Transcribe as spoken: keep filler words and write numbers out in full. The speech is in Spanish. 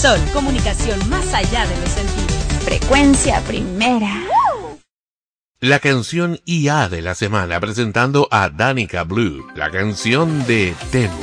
Sol, comunicación más allá de los sentidos. Frecuencia primera. La canción I A de la semana presentando a Danica Blue, la canción de Temu.